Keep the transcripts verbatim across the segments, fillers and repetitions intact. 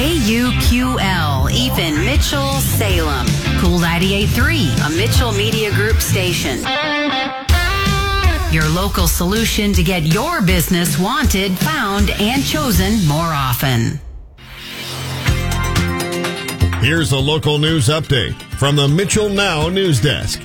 K U Q L, Ethan Mitchell, Salem. Cool ninety-eight point three, a Mitchell Media Group station. Your local solution to get your business wanted, found, and chosen more often. Here's a local news update from the Mitchell Now News Desk.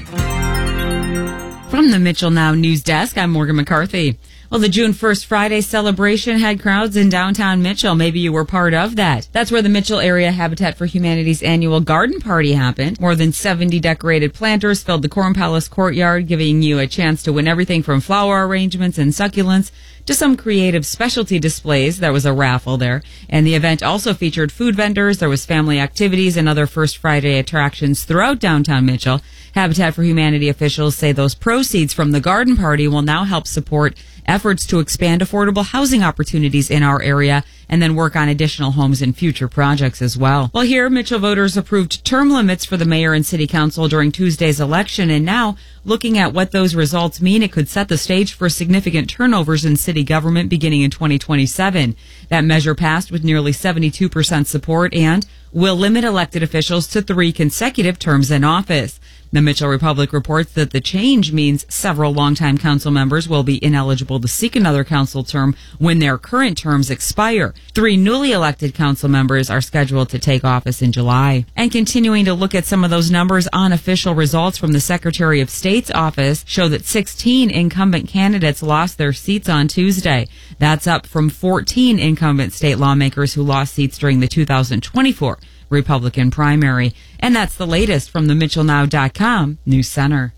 From the Mitchell Now News Desk, I'm Morgan McCarthy. Well, the June first Friday celebration had crowds in downtown Mitchell. Maybe you were part of that. That's where the Mitchell Area Habitat for Humanity's annual garden party happened. More than seventy decorated planters filled the Corn Palace courtyard, giving you a chance to win everything from flower arrangements and succulents to some creative specialty displays. There was a raffle there. And the event also featured food vendors. There was family activities and other First Friday attractions throughout downtown Mitchell. Habitat for Humanity officials say those proceeds from the garden party will now help support efforts to expand affordable housing opportunities in our area and then work on additional homes in future projects as well. Well, here, Mitchell voters approved term limits for the mayor and city council during Tuesday's election, and now, looking at what those results mean, it could set the stage for significant turnovers in city government beginning in twenty twenty-seven. That measure passed with nearly seventy-two percent support and will limit elected officials to three consecutive terms in office. The Mitchell Republic reports that the change means several longtime council members will be ineligible to seek another council term when their current terms expire. Three newly elected council members are scheduled to take office in July. And continuing to look at some of those numbers, unofficial results from the Secretary of State's office show that sixteen incumbent candidates lost their seats on Tuesday. That's up from fourteen incumbent state lawmakers who lost seats during the two thousand twenty-four Republican primary. And that's the latest from the Mitchell Now dot com News Center.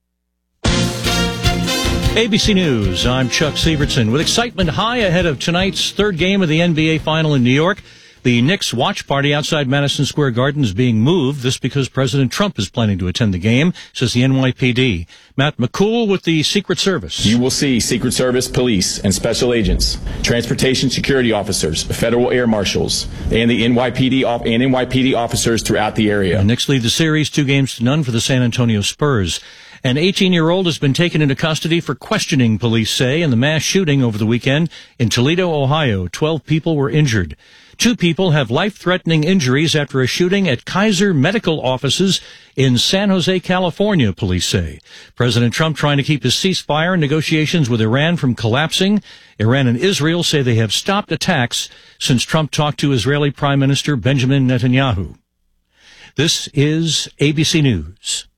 A B C News, I'm Chuck Sievertson. With excitement high ahead of tonight's third game of the N B A Final in New York, the Knicks watch party outside Madison Square Garden is being moved. This because President Trump is planning to attend the game, says the N Y P D. Matt McCool with the Secret Service. You will see Secret Service, police, and special agents, transportation security officers, federal air marshals, and the N Y P D and N Y P D officers throughout the area. The Knicks lead the series two games to none for the San Antonio Spurs. An eighteen-year-old has been taken into custody for questioning, police say, in the mass shooting over the weekend in Toledo, Ohio. Twelve people were injured. Two people have life-threatening injuries after a shooting at Kaiser Medical offices in San Jose, California, police say. President Trump trying to keep his ceasefire and negotiations with Iran from collapsing. Iran and Israel say they have stopped attacks since Trump talked to Israeli Prime Minister Benjamin Netanyahu. This is A B C News.